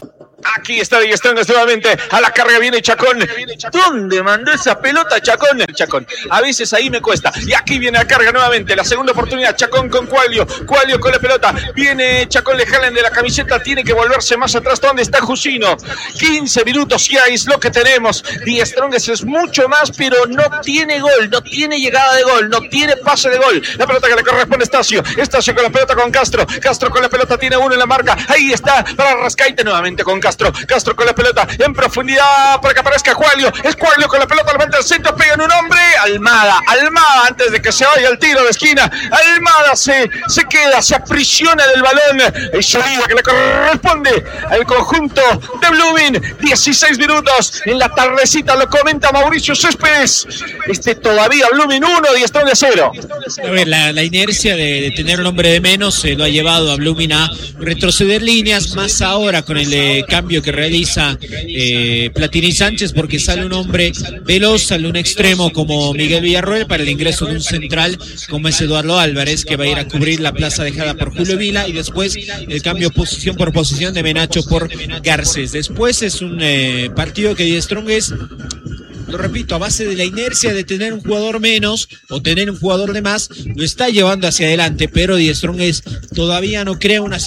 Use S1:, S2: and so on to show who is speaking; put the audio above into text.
S1: Aquí está Die Strongest nuevamente. A la carga viene Chacón. ¿Dónde mandó esa pelota Chacón? Chacón. A veces ahí me cuesta. Y aquí viene la carga nuevamente. La segunda oportunidad. Chacón con Quaglio. Quaglio con la pelota. Viene Chacón, le jalan de la camiseta. Tiene que volverse más atrás. ¿Dónde está Jusino? 15 minutos ya es lo que tenemos. Die Strongest es mucho más, pero no tiene gol. No tiene llegada de gol. No tiene pase de gol. La pelota que le corresponde a Estacio. Estacio con la pelota con Castro. Castro con la pelota. Tiene uno en la marca. Ahí está para Rascaite nuevamente con Castro. Castro con la pelota en profundidad para que aparezca Quaglio. Es Quaglio con la pelota, levanta el centro, pega en un hombre. Almada antes de que se vaya el tiro de esquina. Almada se queda, se aprisiona del balón. El salida que le corresponde al conjunto de Blooming. 16 minutos en la tardecita, lo comenta Mauricio Céspedes. Todavía Blooming 1, Die Strongest 0.
S2: A ver, la inercia de tener un hombre de menos lo ha llevado a Blooming a retroceder líneas, más ahora con el cambio que realiza Platini Sánchez, porque sale un hombre veloz, sale un extremo como Miguel Villarroel para el ingreso de un central como es Eduardo Álvarez, que va a ir a cubrir la plaza dejada por Julio Vila, y después el cambio posición por posición de Menacho por Garcés. Después es un partido que Die Strongest, lo repito, a base de la inercia de tener un jugador menos o tener un jugador de más, lo está llevando hacia adelante, pero Die Strongest todavía no crea una